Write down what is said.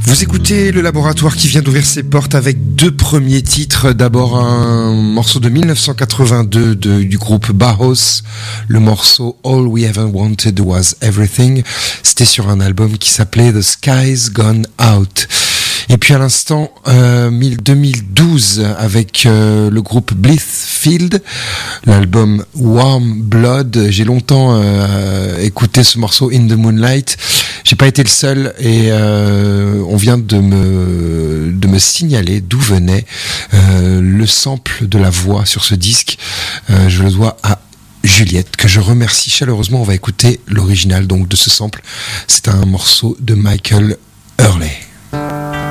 Vous écoutez le laboratoire qui vient d'ouvrir ses portes avec deux premiers titres. D'abord un morceau de 1982 du groupe Bauhaus, le morceau All We Ever Wanted Was Everything. C'était sur un album qui s'appelait The Sky's Gone Out. Et puis à l'instant, 2012 avec le groupe Blithfield, l'album Warm Blood. J'ai longtemps écouté ce morceau In the Moonlight. J'ai pas été le seul et on vient de me signaler d'où venait le sample de la voix sur ce disque. Je le dois à Juliette, que je remercie chaleureusement. On va écouter l'original donc de ce sample. C'est un morceau de Michael Hurley.